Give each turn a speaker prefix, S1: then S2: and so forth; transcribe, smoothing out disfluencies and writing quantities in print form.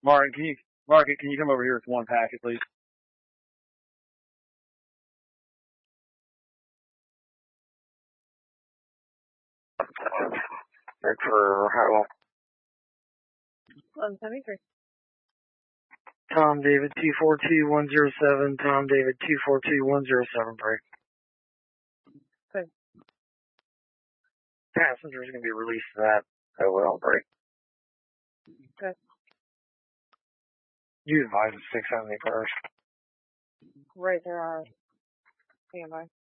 S1: Martin, can you come over here with one packet, please?
S2: Back for how long?
S3: 1173.
S2: Tom David 242107, Tom David 242107, break.
S3: Okay.
S2: Passengers going to be released to that. Oh, well, break.
S3: Okay.
S2: You advise at 670 first.
S3: Right there are standby.